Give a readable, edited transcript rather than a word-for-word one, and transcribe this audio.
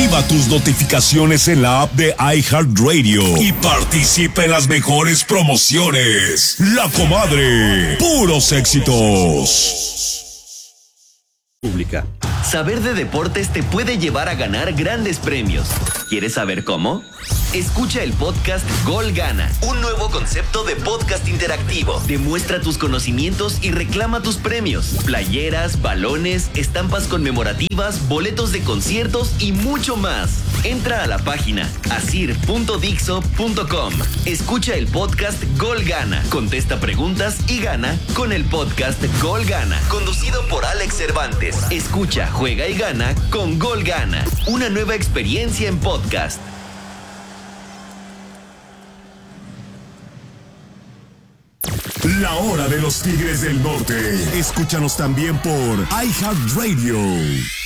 Activa tus notificaciones en la app de iHeartRadio y participa en las mejores promociones. La Comadre, puros éxitos. Pública. Saber de deportes te puede llevar a ganar grandes premios. ¿Quieres saber cómo? Escucha el podcast Gol Gana, un nuevo concepto de podcast interactivo. Demuestra tus conocimientos y reclama tus premios. Playeras, balones, estampas conmemorativas, boletos de conciertos y mucho más. Entra a la página asir.dixo.com. Escucha el podcast Gol Gana. Contesta preguntas y gana con el podcast Gol Gana, conducido por Alex Cervantes. Escucha, juega y gana con Gol Gana. Una nueva experiencia en podcast. La hora de los Tigres del Norte. Escúchanos también por iHeartRadio.